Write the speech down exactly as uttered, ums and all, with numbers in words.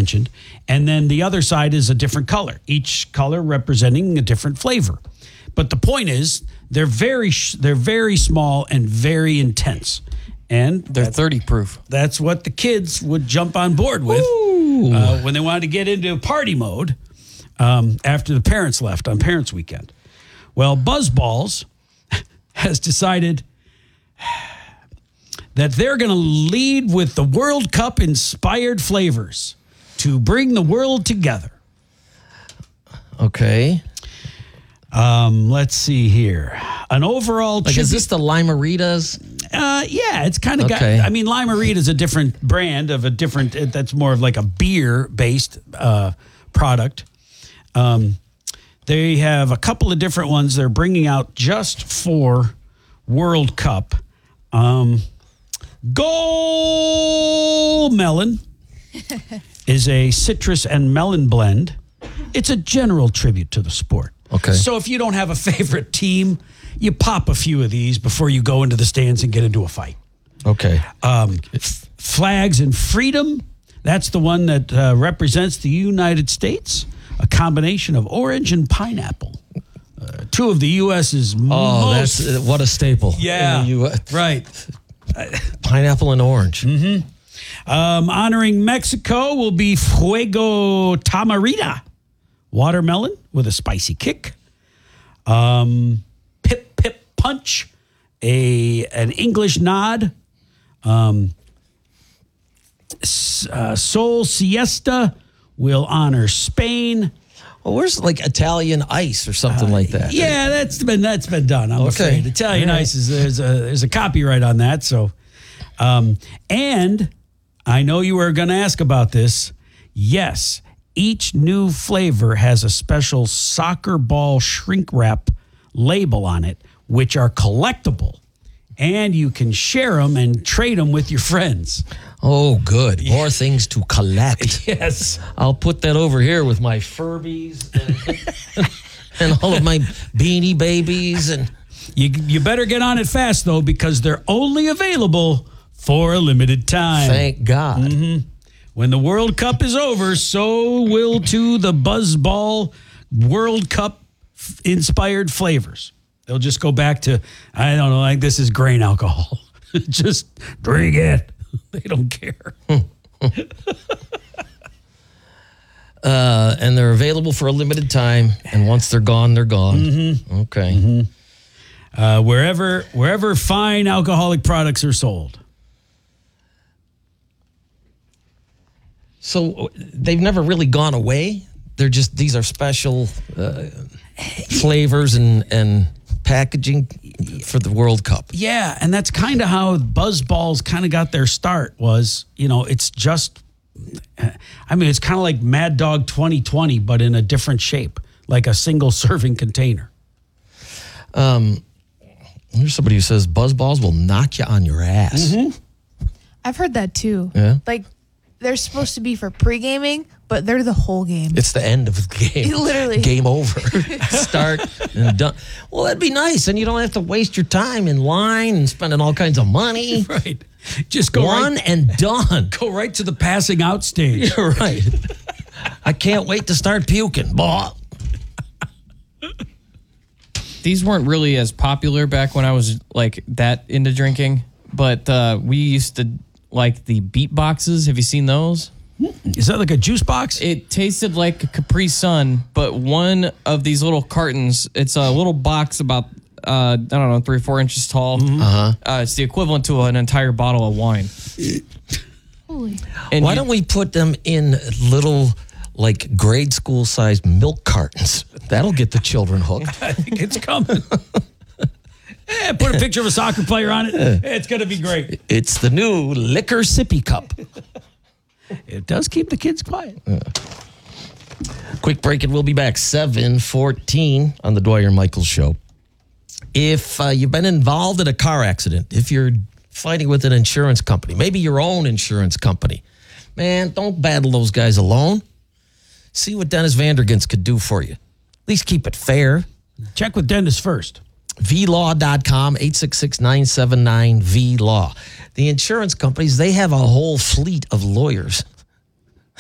mentioned. And then the other side is a different color, each color representing a different flavor. But the point is, they're very sh- they're very small and very intense. And they're thirty proof. That's what the kids would jump on board with uh, when they wanted to get into party mode um, after the parents left on Parents' Weekend. Well, BuzzBalls has decided that they're going to lead with the World Cup inspired flavors to bring the world together. Okay. Um, let's see here. An overall... Like, is this the Lime-A-Ritas? Uh, yeah, it's kind of okay. got... I mean, Lime-A-Rita is a different brand of a different... That's more of like a beer-based uh, product. Um, they have a couple of different ones they're bringing out just for World Cup. Um, Go Melon is a citrus and melon blend. It's a general tribute to the sport. Okay. So if you don't have a favorite team, you pop a few of these before you go into the stands and get into a fight. Okay. Um, f- Flags and Freedom, that's the one that uh, represents the United States, a combination of orange and pineapple. Uh, two of the U S's Oh, most... that's uh, what a staple. Yeah, in the U S. right. Pineapple and orange. Mm-hmm. Um, honoring Mexico will be Fuego Tamarita, watermelon with a spicy kick. Um, Pip Pip Punch, a an English nod. Um, uh, Sol Siesta will honor Spain. Well, where's like Italian ice or something uh, like that? Yeah, that's been that's been done. I'm okay. afraid Italian yeah. ice is there's a there's a copyright on that. So, um, and I know you were going to ask about this. Yes, each new flavor has a special soccer ball shrink wrap label on it, which are collectible, and you can share them and trade them with your friends. Oh, good. More things to collect. Yes. I'll put that over here with my Furbies and, and all of my Beanie Babies. And you you better get on it fast, though, because they're only available for a limited time. Thank God. Mm-hmm. When the World Cup is over, so will too the BuzzBall World Cup f- inspired flavors. They'll just go back to, I don't know, like this is grain alcohol. Just drink it. They don't care. uh, and they're available for a limited time. And once they're gone, they're gone. Mm-hmm. Okay. Mm-hmm. Uh, wherever wherever fine alcoholic products are sold. So they've never really gone away. They're just, these are special uh, flavors and, and packaging for the World Cup. Yeah, and that's kind of how BuzzBalls kind of got their start was, you know, it's just, I mean, it's kind of like Mad Dog twenty twenty, but in a different shape, like a single serving container. Um, there's somebody who says BuzzBalls will knock you on your ass. Mm-hmm. I've heard that too. Yeah. Like, they're supposed to be for pre-gaming, but they're the whole game. It's the end of the game. Literally. Game over. Start and done. Well, that'd be nice. And you don't have to waste your time in line and spending all kinds of money. Right. Just go One right, and done. Go right to the passing out stage. You're right. I can't wait to start puking. Bah. These weren't really as popular back when I was like that into drinking, but uh, we used to like the beat boxes. Have you seen those? Is that like a juice box? It tasted like a Capri Sun, but one of these little cartons, it's a little box about, uh, I don't know, three or four inches tall. Mm-hmm. Uh-huh. Uh, it's the equivalent to an entire bottle of wine. Holy. And Why you- don't we put them in little, like, grade school sized milk cartons? That'll get the children hooked. I think it's coming. Eh, put a picture of a soccer player on it. It's going to be great. It's the new liquor sippy cup. It does keep the kids quiet. Uh, quick break and we'll be back seven fourteen on the Dwyer and Michaels show. If uh, you've been involved in a car accident, if you're fighting with an insurance company, maybe your own insurance company, man, don't battle those guys alone. See what Dennis Vandergins could do for you. At least keep it fair. Check with Dennis first. V law dot com, eight six six, nine seven nine, V law. The insurance companies, they have a whole fleet of lawyers